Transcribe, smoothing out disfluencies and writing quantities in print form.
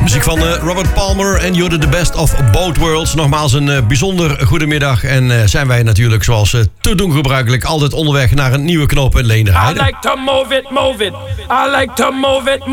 Muziek van Robert Palmer en You're the Best of Both Worlds. Nogmaals een bijzonder goedemiddag. En zijn wij natuurlijk zoals te doen gebruikelijk altijd onderweg naar een nieuwe knooppunt Leenderheide. I like to move it, move it. I like to move it.